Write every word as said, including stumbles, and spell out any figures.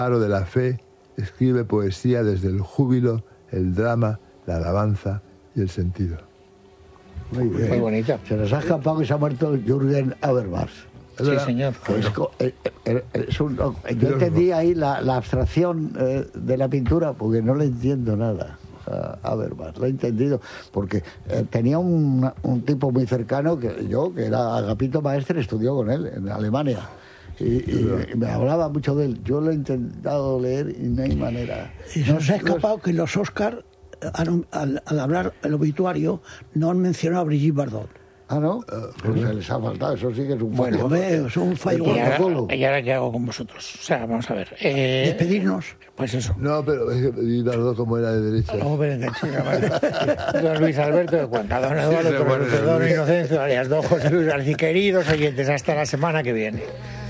faro de la fe, escribe poesía desde el júbilo, el drama, la alabanza y el sentido. Muy bien. Muy bonita. Se nos ha escapado y se ha muerto Jürgen Habermas. Sí, señor. Es, es, es un, yo entendí ahí la, la abstracción eh, de la pintura porque no le entiendo nada a Habermas. Lo he entendido porque eh, tenía un, un tipo muy cercano que yo, que era Agapito Maestre, estudió con él en Alemania. Y, y, y me hablaba mucho de él. Yo lo he intentado leer y no hay manera. Y se nos ha escapado que los Oscar, al, al, al hablar el obituario, no han mencionado a Brigitte Bardot. Ah, ¿no? Pues se les ha faltado, eso sí que es un fallo. Bueno, ve, es un fallo. ¿Y ahora, ¿Y ahora qué hago con vosotros? O sea, vamos a ver. Eh, Despedirnos. Pues eso. No, pero Bardot como era de derecha. No, pero enganchina, vale. Don Luis Alberto de Cuenca, don Eduardo, sí, don Inocencio, alias don José Luis García, queridos oyentes, hasta la semana que viene.